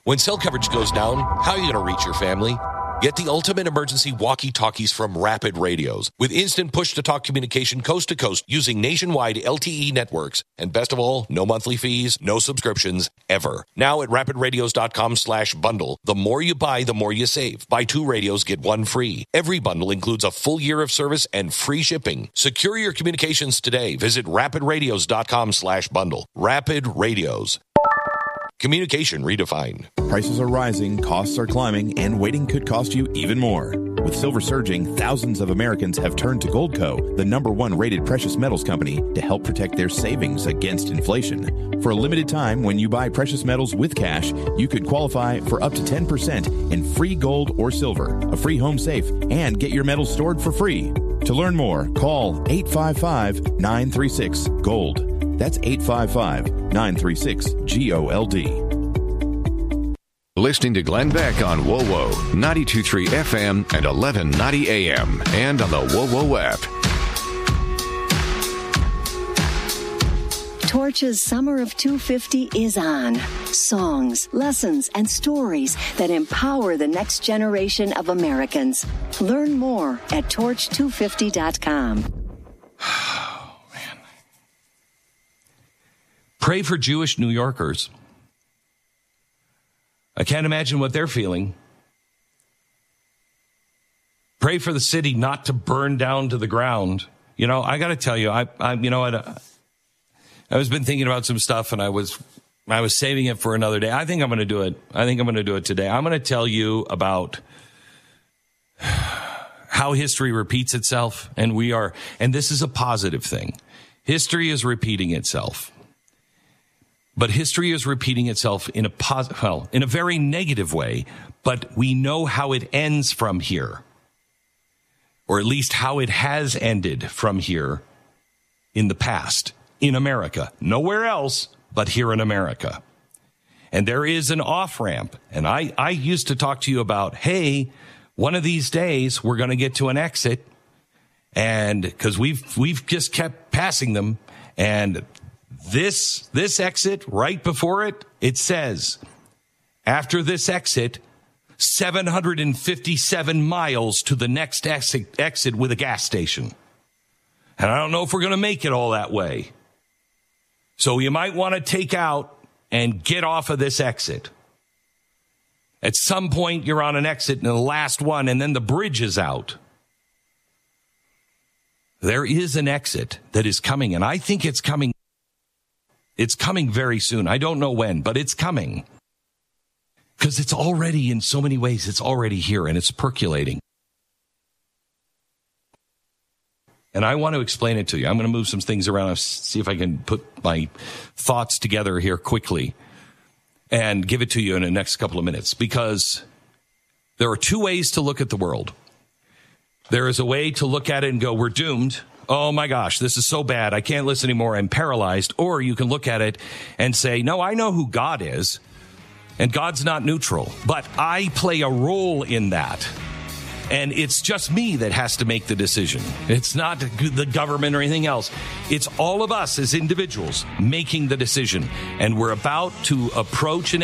When cell coverage goes down, how are you going to reach your family? Get the ultimate emergency walkie-talkies from Rapid Radios with instant push-to-talk communication coast to coast using nationwide LTE networks. And best of all, no monthly fees, no subscriptions, ever. Now at rapidradios.com/bundle. The more you buy, the more you save. Buy 2 radios, get 1 free. Every bundle includes a full year of service and free shipping. Secure your communications today. Visit rapidradios.com/bundle. Rapid Radios. Communication redefined. Prices are rising, costs are climbing, and waiting could cost you even more. With silver surging, thousands of Americans have turned to Goldco, the #1 rated precious metals company, to help protect their savings against inflation. For a limited time, when you buy precious metals with cash, you could qualify for up to 10% in free gold or silver, a free home safe, and get your metals stored for free. To learn more, call 855-936-GOLD. That's 855-936-GOLD. Listening to Glenn Beck on WoWo, 92.3 FM and 1190 AM, and on the WoWo app. Torch's Summer of 250 is on. Songs, lessons, and stories that empower the next generation of Americans. Learn more at torch250.com. Pray for Jewish New Yorkers. I can't imagine what they're feeling. Pray for the city not to burn down to the ground. You know, I got to tell you, I was been thinking about some stuff, and I was saving it for another day. I think I'm going to do it. I think I'm going to do it today. I'm going to tell you about how history repeats itself, and this is a positive thing. History is repeating itself. But history is repeating itself in a very negative way, but we know how it ends from here, or at least how it has ended from here in the past, in America. Nowhere else but here in America. And there is an off-ramp. And I used to talk to you about, hey, one of these days we're going to get to an exit, and because we've just kept passing them, and this exit, right before it says, after this exit, 757 miles to the next exit with a gas station. And I don't know if we're going to make it all that way. So you might want to take out and get off of this exit. At some point, you're on an exit, and the last one, and then the bridge is out. There is an exit that is coming, and I think it's coming. It's coming very soon. I don't know when, but it's coming. Because it's already, in so many ways, it's already here, and it's percolating. And I want to explain it to you. I'm going to move some things around and see if I can put my thoughts together here quickly and give it to you in the next couple of minutes. Because there are 2 ways to look at the world. There is a way to look at it and go, we're doomed. Oh, my gosh, this is so bad. I can't listen anymore. I'm paralyzed. Or you can look at it and say, no, I know who God is, and God's not neutral, but I play a role in that. And it's just me that has to make the decision. It's not the government or anything else. It's all of us as individuals making the decision. And we're about to approach an